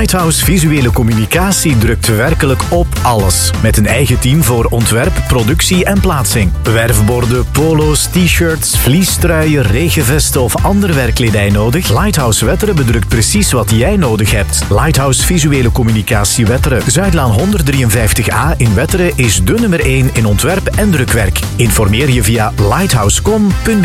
Lighthouse Visuele Communicatie drukt werkelijk op alles. Met een eigen team voor ontwerp, productie en plaatsing. Werfborden, polo's, t-shirts, vliestruien, regenvesten of andere werkkledij nodig? Lighthouse Wetteren bedrukt precies wat jij nodig hebt. Lighthouse Visuele Communicatie Wetteren. Zuidlaan 153A in Wetteren is de nummer 1 in ontwerp en drukwerk. Informeer je via lighthousecom.be.